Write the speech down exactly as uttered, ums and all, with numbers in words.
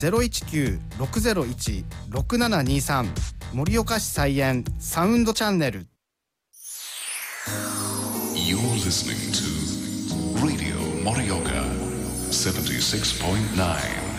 ゼロいちきゅう ろくゼロいち ろくななにさん 盛岡市菜園サウンドチャンネル。 You're listening to Radio Morioka seventy-six point nine